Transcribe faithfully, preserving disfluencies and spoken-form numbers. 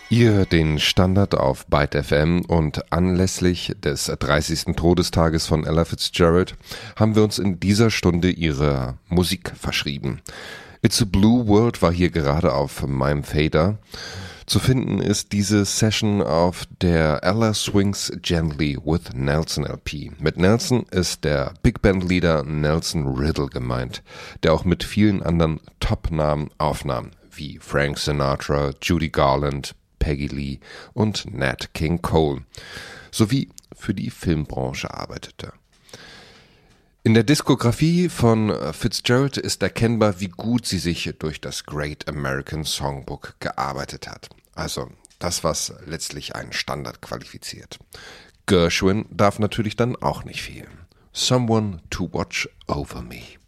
Ihr hört den Standard auf Byte F M und anlässlich des dreißigsten Todestages von Ella Fitzgerald haben wir uns in dieser Stunde ihrer Musik verschrieben. It's a Blue World war hier gerade auf meinem Fader. Zu finden ist diese Session auf der Ella Swings Gently with Nelson L P. Mit Nelson ist der Big Band Leader Nelson Riddle gemeint, der auch mit vielen anderen Top-Namen aufnahm, wie Frank Sinatra, Judy Garland, Peggy Lee und Nat King Cole, sowie für die Filmbranche arbeitete. In der Diskografie von Fitzgerald ist erkennbar, wie gut sie sich durch das Great American Songbook gearbeitet hat. Also das, was letztlich einen Standard qualifiziert. Gershwin darf natürlich dann auch nicht fehlen. Someone to Watch Over Me.